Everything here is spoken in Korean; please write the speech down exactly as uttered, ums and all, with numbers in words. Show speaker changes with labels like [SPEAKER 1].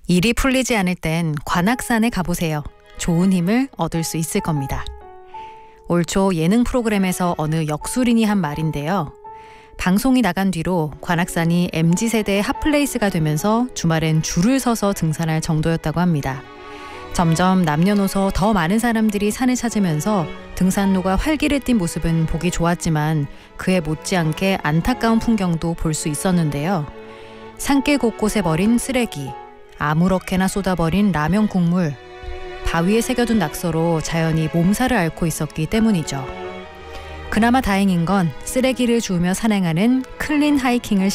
[SPEAKER 1] 일이 풀리지 않을 땐 관악산에 가보세요. 좋은 힘을 얻을 수 있을 겁니다. 올 초 예능 프로그램에서 어느 역술인이 한 말인데요. 방송이 나간 뒤로 관악산이 엠지 세대의 핫플레이스가 되면서 주말엔 줄을 서서 등산할 정도였다고 합니다. 점점 남녀노소 더 많은 사람들이 산을 찾으면서 등산로가 활기를 띈 모습은 보기 좋았지만 그에 못지않게 안타까운 풍경도 볼 수 있었는데요. 산길 곳곳에 버린 쓰레기, 아무렇게나 쏟아버린 라면 국물, 바위에 새겨둔 낙서로 자연이 몸살을 앓고 있었기 때문이죠. 그나마 다행인 건 쓰레기를 주우며 산행하는 클린 하이킹을